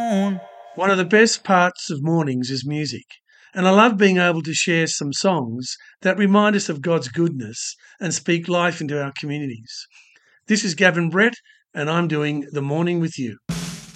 on. One of the best parts of mornings is music, and I love being able to share some songs that remind us of God's goodness and speak life into our communities. This is Gavin Brett, and I'm doing The Morning with You.